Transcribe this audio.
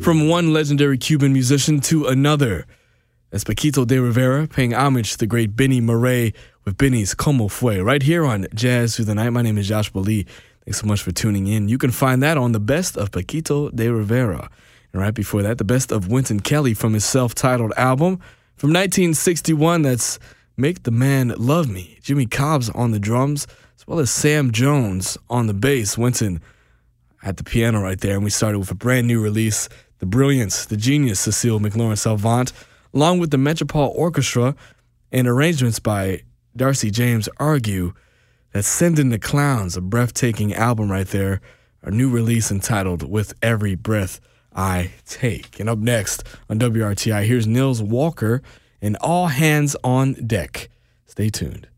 From one legendary Cuban musician to another. That's Paquito D'Rivera paying homage to the great Benny Murray with Benny's Como Fue right here on Jazz Through the Night. My name is Joshua Lee. Thanks so much for tuning in. You can find that on the Best of Paquito D'Rivera. And right before that, the Best of Wynton Kelly from his self-titled album from 1961. That's Make the Man Love Me. Jimmy Cobb's on the drums, as well as Sam Jones on the bass. Wynton at the piano right there. And we started with a brand new release, the brilliance, the genius Cecile McLaurin-Salvant, along with the Metropole Orchestra and arrangements by Darcy James Argue. That's Sending the Clowns, a breathtaking album right there. A new release entitled With Every Breath I Take. And up next on WRTI, here's Nils Walker and All Hands on Deck. Stay tuned.